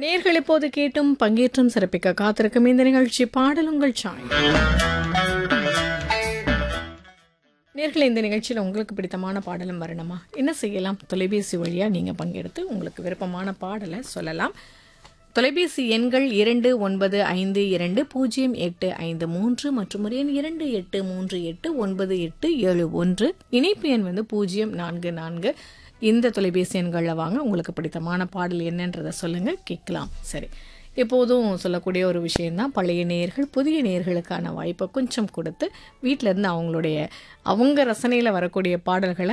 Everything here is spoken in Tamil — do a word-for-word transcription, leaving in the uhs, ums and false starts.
நேர்கள் இப்போது கேட்டும் பங்கேற்றும் சிறப்பிக்க காத்திருக்கும் இந்த நிகழ்ச்சி பாடல் உங்கள் சாய். நேர்களை இந்த நிகழ்ச்சியில் உங்களுக்கு பிடித்தமான பாடலும் வரணுமா? என்ன செய்யலாம்? தொலைபேசி வழியாக நீங்கள் பங்கெடுத்து உங்களுக்கு விருப்பமான பாடலை சொல்லலாம். தொலைபேசி எண்கள் இரண்டு ஒன்பது ஐந்து இரண்டு பூஜ்ஜியம் எட்டு ஐந்து மூன்று மற்றும் ஒரு எண் இரண்டு எட்டு மூன்று எட்டு ஒன்பது எட்டு ஏழு ஒன்று. இணைப்பு எண் வந்து பூஜ்ஜியம் நான்கு நான்கு. இந்த தொலைபேசி எண்களில் வாங்க, உங்களுக்கு பிடித்தமான பாடல் என்னன்றதை சொல்லுங்கள், கேட்கலாம். சரி, எப்போதும் சொல்லக்கூடிய ஒரு விஷயந்தான், பழைய நேயர்கள் புதிய நேயர்களுக்கான வாய்ப்பை கொஞ்சம் கொடுத்து வீட்டிலேருந்து அவங்களுடைய அவங்க ரசனையில் வரக்கூடிய பாடல்களை